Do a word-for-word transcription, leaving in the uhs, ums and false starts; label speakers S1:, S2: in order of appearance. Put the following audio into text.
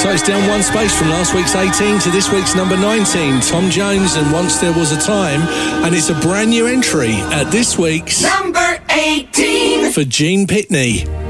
S1: So it's down one space from last week's eighteen to this week's number nineteen. Tom Jones and Once There Was a Time. And it's a brand new entry at this week's
S2: number eighteen
S1: for Gene Pitney.